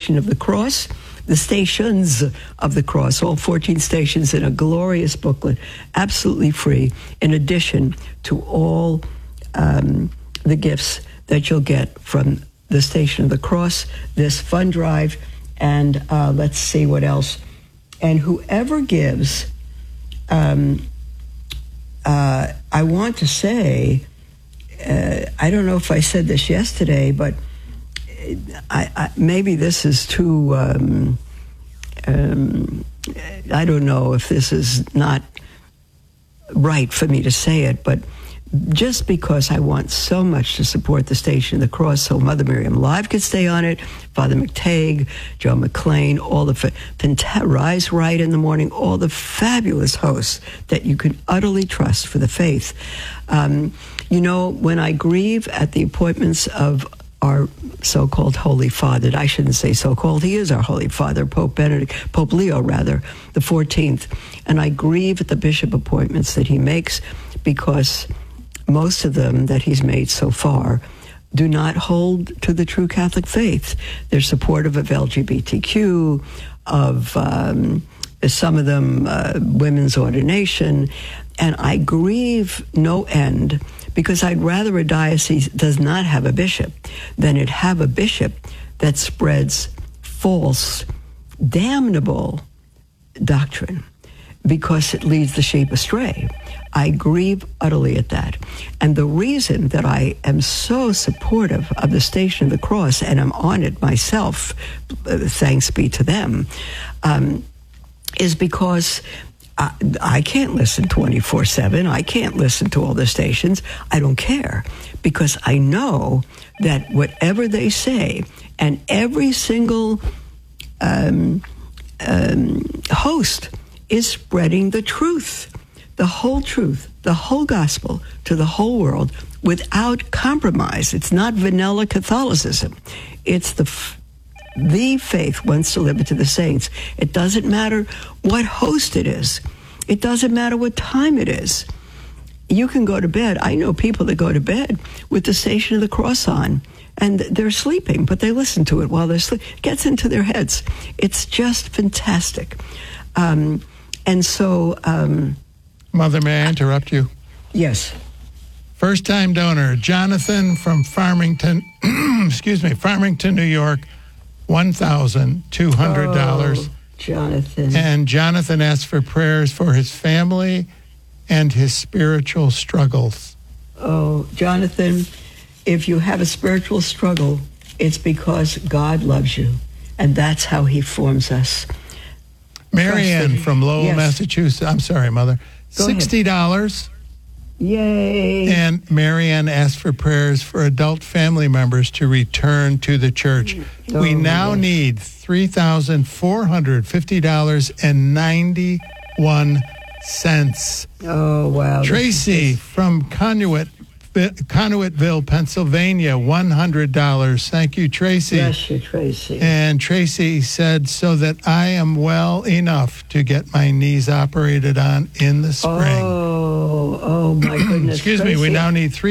Station of the Cross, the Stations of the Cross, all 14 stations in a glorious booklet, absolutely free, in addition to all the gifts that you'll get from the Station of the Cross, this fund drive, and let's see what else. And whoever gives, I want to say, I don't know if I said this yesterday, but I maybe this is too, I don't know if this is not right for me to say it, but just because I want so much to support the Station of the Cross, so Mother Miriam Live could stay on it, Father McTague, Joe McLean, all the Rise Right in the Morning, all the fabulous hosts that you can utterly trust for the faith. You know, when I grieve at the appointments of our so-called Holy Father, I shouldn't say so-called, he is our Holy Father, Pope Leo, the 14th, and I grieve at the bishop appointments that he makes, because most of them that he's made so far do not hold to the true Catholic faith. They're supportive of LGBTQ, of some of them women's ordination, and I grieve no end, because I'd rather a diocese does not have a bishop than it have a bishop that spreads false, damnable doctrine, because it leads the sheep astray. I grieve utterly at that. And the reason that I am so supportive of the Station of the Cross, and I'm on it myself, thanks be to them, is because I can't listen 24/7. I can't listen to all the stations. I don't care, because I know that whatever they say, and every single host is spreading the truth, the whole gospel to the whole world without compromise. It's not vanilla Catholicism. It's the faith once delivered to the saints. It doesn't matter what host it is. It doesn't matter what time it is. You can go to bed. I know people that go to bed with the Station of the Cross on, and they're sleeping, but they listen to it while they're sleeping. It gets into their heads. It's just fantastic. And so... Mother, may I interrupt you? Yes. First-time donor, Jonathan from Farmington, Farmington, New York, $1,200. Oh, Jonathan. And Jonathan asked for prayers for his family and his spiritual struggles. Oh, Jonathan, if you have a spiritual struggle, it's because God loves you, and that's how he forms us. Marianne from Lowell, yes. Massachusetts. I'm sorry, Mother. Go $60. Ahead. Yay. And Marianne asked for prayers for adult family members to return to the church. We now need $3,450.91. Oh, wow. Tracy from Conduitville, Pennsylvania, $100. Thank you, Tracy. Bless you, Tracy. And Tracy said, so that I am well enough to get my knees operated on in the spring. Oh, my goodness. Excuse Tracy. me, we now need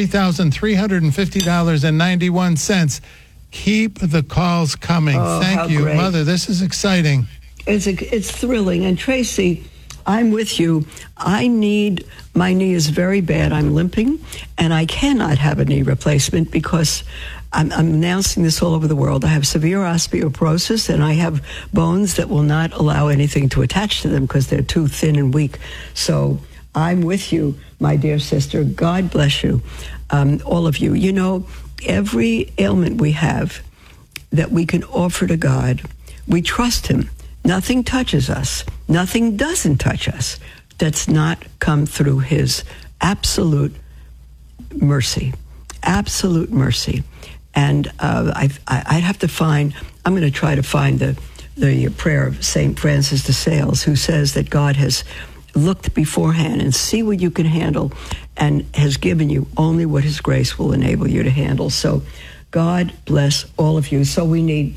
$3,350.91. Keep the calls coming. Thank you, great. Mother. This is exciting. It's thrilling. And Tracy, I'm with you. My knee is very bad. I'm limping, and I cannot have a knee replacement because I'm announcing this all over the world. I have severe osteoporosis, and I have bones that will not allow anything to attach to them because they're too thin and weak. So I'm with you, my dear sister. God bless you, all of you. You know, every ailment we have that we can offer to God, we trust him. Nothing touches us. Nothing doesn't touch us that's not come through his absolute mercy. Absolute mercy. And I'd have to find, I'm going to try to find the prayer of St. Francis de Sales, who says that God has looked beforehand and see what you can handle and has given you only what his grace will enable you to handle. So God bless all of you. So we need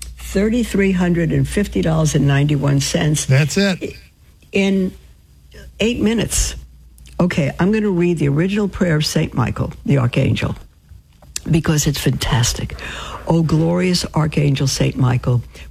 $3,350.91. That's it. In 8 minutes. Okay, I'm going to read the original prayer of St. Michael, the Archangel, because it's fantastic. Oh, glorious Archangel St. Michael,